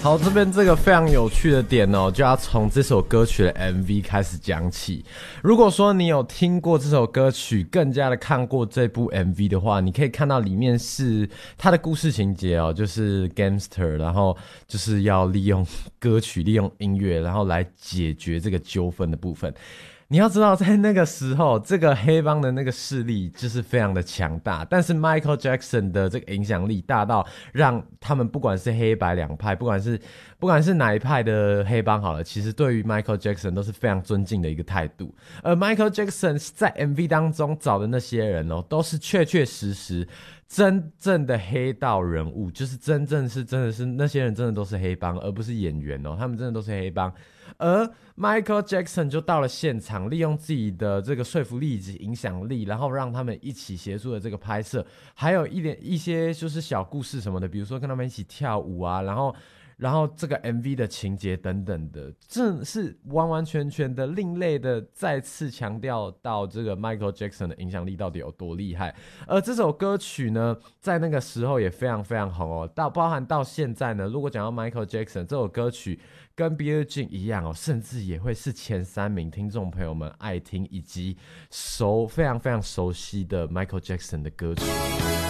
好，这边这个非常有趣的点哦，就要从这首歌曲的 MV 开始讲起。如果说你有听过这首歌曲，更加的看过这部 MV 的话，你可以看到里面是它的故事情节哦，就是 gangster， 然后就是要利用歌曲、利用音乐，然后来解决这个纠纷的部分。你要知道，在那个时候，这个黑帮的那个势力就是非常的强大，但是 Michael Jackson 的这个影响力大到让他们不管是黑白两派，不管是哪一派的黑帮好了，其实对于 Michael Jackson 都是非常尊敬的一个态度。而 Michael Jackson 在 MV 当中找的那些人哦，都是确确实实真正的黑道人物，就是真的是那些人真的都是黑帮，而不是演员哦，他们真的都是黑帮。而 Michael Jackson 就到了现场，利用自己的这个说服力以及影响力，然后让他们一起协助了这个拍摄，还有一些就是小故事什么的，比如说跟他们一起跳舞啊，然后这个 MV 的情节等等的，这是完完全全的另类的，再次强调到这个 Michael Jackson 的影响力到底有多厉害。而这首歌曲呢，在那个时候也非常非常红哦，包含到现在呢，如果讲到 Michael Jackson 这首歌曲，跟 Billie Jean 一样哦，甚至也会是前3名听众朋友们爱听以及非常非常熟悉的 Michael Jackson 的歌曲。